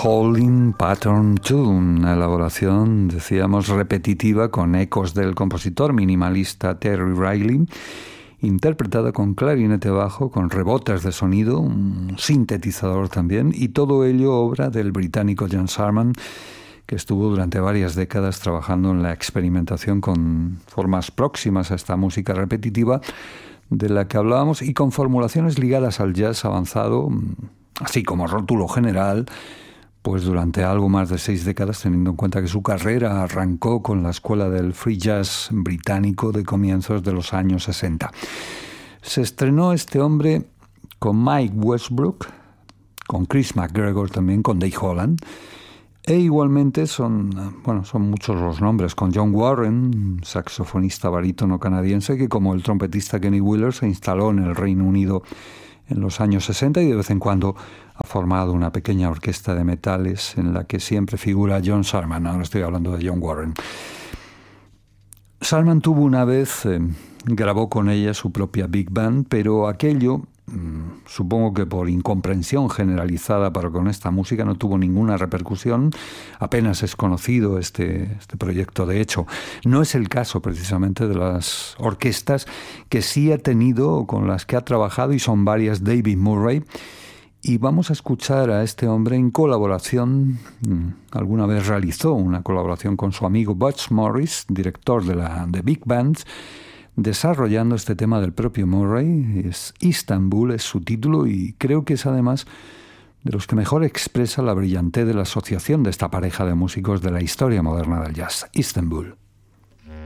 Holding Pattern Tune, una elaboración, decíamos, repetitiva con ecos del compositor minimalista Terry Riley, interpretada con clarinete bajo, con rebotes de sonido, un sintetizador también, y todo ello obra del británico John Sarman, que estuvo durante varias décadas trabajando en la experimentación con formas próximas a esta música repetitiva de la que hablábamos y con formulaciones ligadas al jazz avanzado, así como rótulo general, pues durante algo más de 6 décadas, teniendo en cuenta que su carrera arrancó con la escuela del free jazz británico de comienzos de los años 60. Se estrenó este hombre con Mike Westbrook, con Chris McGregor también, con Dave Holland, e igualmente son muchos los nombres, con John Warren, saxofonista barítono canadiense, que como el trompetista Kenny Wheeler se instaló en el Reino Unido en los años 60 y de vez en cuando ha formado una pequeña orquesta de metales en la que siempre figura John Sarman. Ahora estoy hablando de John Warren. Sarman tuvo una vez, grabó con ella su propia Big Band, pero aquello, supongo que por incomprensión generalizada para con esta música, no tuvo ninguna repercusión. Apenas es conocido este proyecto. De hecho, no es el caso precisamente de las orquestas que sí ha tenido, con las que ha trabajado, y son varias, David Murray. Y vamos a escuchar a este hombre en colaboración. Alguna vez realizó una colaboración con su amigo Butch Morris, director de Big Bands, desarrollando este tema del propio Murray. Es Istanbul, es su título, y creo que es además de los que mejor expresa la brillantez de la asociación de esta pareja de músicos de la historia moderna del jazz, Istanbul.